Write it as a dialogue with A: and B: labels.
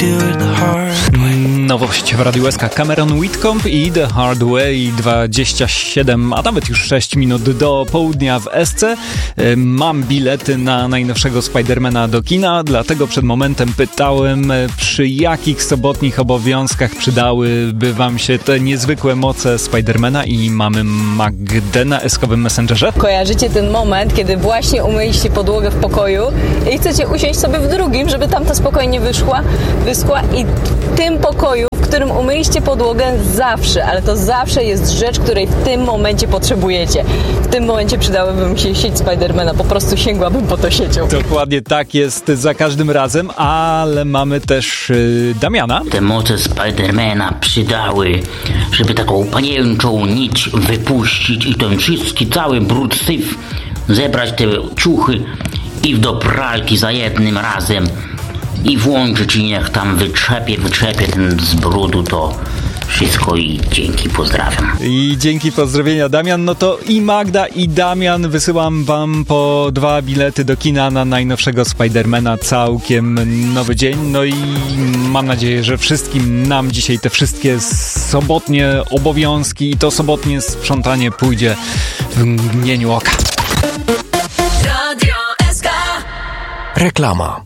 A: Nowość w Radiu SK. Cameron Whitcomb i The Hard Way. 27, a nawet już 6 minut do południa w SC. Mam bilety na najnowszego Spidermana do kina, dlatego przed momentem pytałem, przy jakich sobotnich obowiązkach przydałyby wam się te niezwykłe moce Spidermana, i mamy Magdę na eskowym Messengerze.
B: Kojarzycie ten moment, kiedy właśnie umyliście podłogę w pokoju i chcecie usiąść sobie w drugim, żeby tamta spokojnie wyschła i w tym pokoju, w którym umyliście podłogę, zawsze, ale to zawsze jest rzecz, której w tym momencie potrzebujecie. W tym momencie przydałyby mi się sieć Spidermana, po prostu sięgłabym po to siecią.
A: Dokładnie tak jest za każdym razem, ale mamy też Damiana.
C: Te moce Spidermana przydały, żeby taką pajęczą nić wypuścić i ten wszystki, cały brud, syf, zebrać te ciuchy i do pralki za jednym razem i włączyć, i niech tam wytrzepie ten z brudu to wszystko. I dzięki, pozdrawiam.
A: I dzięki, pozdrowienia, Damian. No to i Magda, i Damian, wysyłam wam po 2 bilety do kina na najnowszego Spidermana. Całkiem nowy dzień. No i mam nadzieję, że wszystkim nam dzisiaj te wszystkie sobotnie obowiązki i to sobotnie sprzątanie pójdzie w mgnieniu oka.
D: Radio SK.
E: Reklama.